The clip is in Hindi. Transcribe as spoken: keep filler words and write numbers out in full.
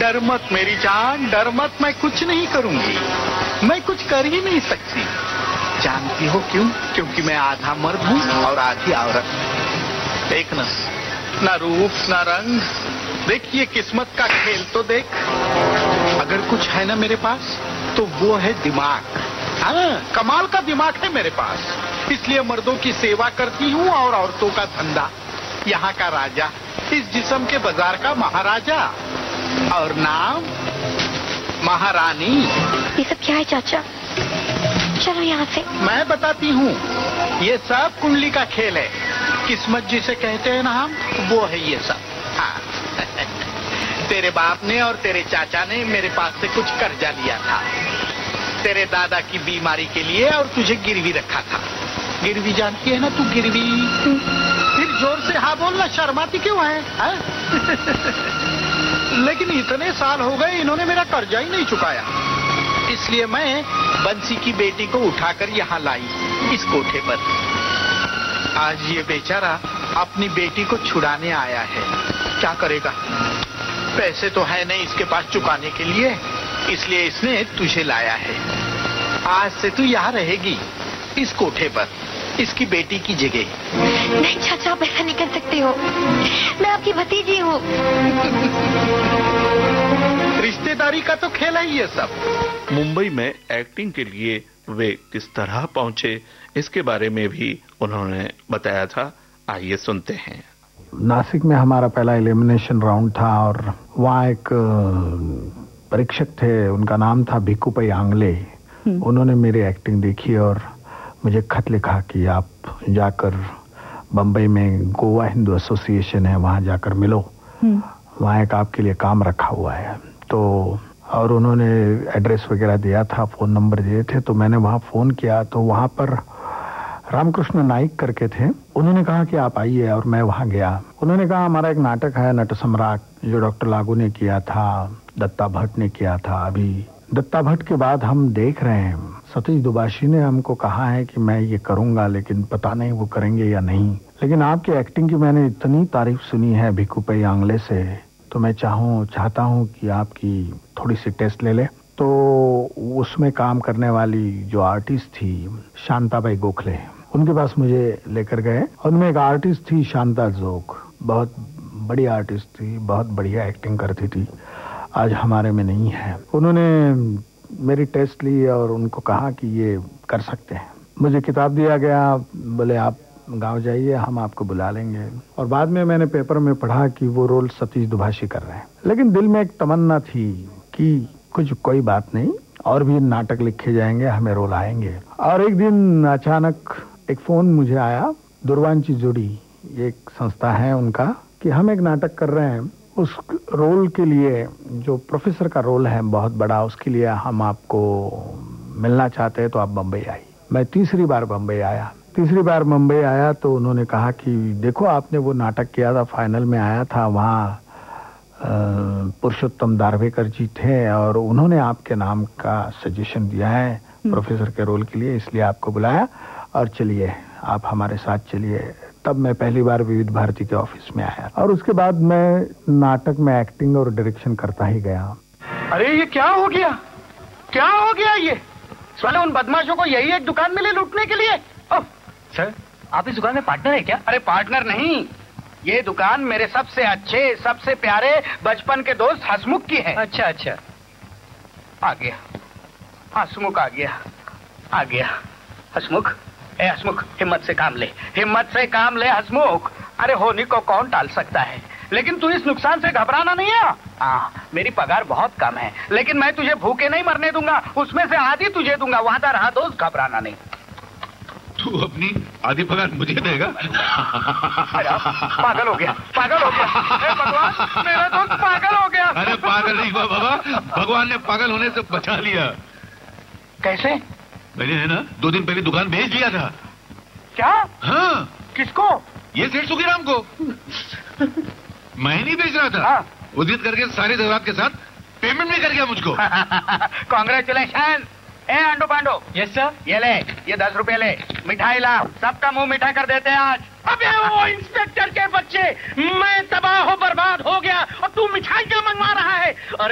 डर मत मेरी जान, डर मत, मैं कुछ नहीं करूंगी, मैं कुछ कर ही नहीं सकती। जानती हो क्यों? क्योंकि मैं आधा मर्द हूँ और आधी औरत। देख ना, ना रूप ना रंग, देख ये किस्मत का खेल तो देख। अगर कुछ है ना मेरे पास तो वो है दिमाग। हाँ, कमाल का दिमाग है मेरे पास, इसलिए मर्दों की सेवा करती हूँ और औरतों का धंधा। यहाँ का राजा, इस जिस्म के बाजार का महाराजा, और नाम महारानी। ये सब क्या है चाचा? चलो यहाँ से। मैं बताती हूँ, ये सब कुंडली का खेल है। किस्मत जिसे कहते हैं ना हम, वो है ये सब। हाँ। तेरे बाप ने और तेरे चाचा ने मेरे पास से कुछ कर्जा लिया था तेरे दादा की बीमारी के लिए, और तुझे गिरवी रखा था। गिरवी जानती है ना तू? गिरवी। फिर जोर से हाँ बोलना, शर्माती क्यों है, है? लेकिन इतने साल हो गए इन्होंने मेरा कर्जा ही नहीं चुकाया, इसलिए मैं बंसी की बेटी को उठाकर यहाँ लाई इस कोठे पर। आज ये बेचारा अपनी बेटी को छुड़ाने आया है। क्या करेगा, पैसे तो है नहीं इसके पास चुकाने के लिए, इसलिए इसने तुझे लाया है। आज से तू यहाँ रहेगी इस कोठे पर, इसकी बेटी की जगह। नहीं चाचा, आप ऐसा नहीं कर सकते हो, मैं आपकी भतीजी हूँ। रिश्तेदारी का तो खेल है ये सब। मुंबई में एक्टिंग के लिए वे किस तरह पहुंचे, इसके बारे में भी उन्होंने बताया था। आइए सुनते हैं। नासिक में हमारा पहला एलिमिनेशन राउंड था और वहाँ एक परीक्षक थे, उनका नाम था भिक्कूपई आंगले। उन्होंने मेरी एक्टिंग देखी और मुझे खत लिखा कि आप जाकर बम्बई में गोवा हिंदू एसोसिएशन है, वहाँ जाकर मिलो, वहाँ एक आपके लिए काम रखा हुआ है। तो और उन्होंने एड्रेस वगैरह दिया था, फोन नंबर दिए थे, तो मैंने वहाँ फोन किया। तो वहाँ पर रामकृष्ण नाइक करके थे, उन्होंने कहा कि आप आइए, और मैं वहाँ गया। उन्होंने कहा हमारा एक नाटक है नट सम्राट, जो डॉक्टर लागू ने किया था, दत्ता भट्ट ने किया था। अभी दत्ता भट्ट के बाद हम देख रहे हैं, सतीश दुबाशी ने हमको कहा है कि मैं ये करूंगा, लेकिन पता नहीं वो करेंगे या नहीं। लेकिन आपकी एक्टिंग की मैंने इतनी तारीफ सुनी है भिक्कूपई आंगले से, तो मैं चाहूँ चाहता हूँ कि आपकी थोड़ी सी टेस्ट ले ले। तो उसमें काम करने वाली जो आर्टिस्ट थी शांताबाई गोखले, उनके पास मुझे लेकर गए। उनमें एक आर्टिस्ट थी शांता जोग, बहुत बड़ी आर्टिस्ट थी, बहुत बढ़िया एक्टिंग करती थी, आज हमारे में नहीं है। उन्होंने मेरी टेस्ट ली और उनको कहा कि ये कर सकते हैं। मुझे किताब दिया गया, बोले आप गांव जाइए, हम आपको बुला लेंगे। और बाद में मैंने पेपर में पढ़ा कि वो रोल सतीश दुभाषी कर रहे हैं। लेकिन दिल में एक तमन्ना थी कि कुछ कोई बात नहीं, और भी नाटक लिखे जाएंगे, हमें रोल आएंगे। और एक दिन अचानक एक फोन मुझे आया, दुर्वांची जोड़ी एक संस्था है उनका, कि हम एक नाटक कर रहे हैं, उस रोल के लिए जो प्रोफेसर का रोल है बहुत बड़ा, उसके लिए हम आपको मिलना चाहते हैं, तो आप बम्बई आई। मैं तीसरी बार बम्बई आया। तीसरी बार मुंबई आया तो उन्होंने कहा कि देखो आपने वो नाटक किया था, फाइनल में आया था, वहाँ पुरुषोत्तम दारवेकर जी थे और उन्होंने आपके नाम का सजेशन दिया है प्रोफेसर के रोल के लिए, इसलिए आपको बुलाया, और चलिए आप हमारे साथ चलिए। तब मैं पहली बार विविध भारती के ऑफिस में आया और उसके बाद मैं नाटक में एक्टिंग और डायरेक्शन करता ही गया। अरे ये क्या हो गया, क्या हो गया ये? साले उन बदमाशों को यही एक दुकान मिली लूटने के लिए। ओह सर, आप इस दुकान में पार्टनर है क्या? अरे पार्टनर नहीं, ये दुकान मेरे सबसे अच्छे, सबसे प्यारे बचपन के दोस्त हसमुख की है। अच्छा अच्छा, आ गया हसमुख, आ गया आ गया हसमुख। ए हसमुख, हिम्मत से काम ले, हिम्मत से काम ले हसमुख। अरे होनी को कौन टाल सकता है, लेकिन तू इस नुकसान से घबराना नहीं है। हाँ, मेरी पगार बहुत कम है, लेकिन मैं तुझे भूखे नहीं मरने दूंगा, उसमें से आधी तुझे दूंगा, वादा रहा दोस्त, घबराना नहीं। तू अपनी आधी पगार मुझे देगा? पागल हो गया, पागल हो गया, ए भगवान, मेरा दोस्त पागल हो गया। अरे पागल नहीं हुआ बाबा, भगवान ने पागल होने से बचा लिया। कैसे? मैंने है ना दो दिन पहले दुकान भेज लिया था। क्या? हाँ। किसको? ये सेठ सुखीराम को। मैं नहीं बेच रहा था। हाँ। उदित करके सारी जरूरत के साथ पेमेंट भी कर गया मुझको। कांग्रेचुलेशन। ए अंडो पांडो। Yes sir. ये ले, ये दस रुपए ले, मिठाई ला, सबका मुंह मीठा कर देते हैं आज। अबे वो इंस्पेक्टर के बच्चे, मैं तबाह हो बर्बाद हो गया और तू मिठाई क्या मंगवा रहा है?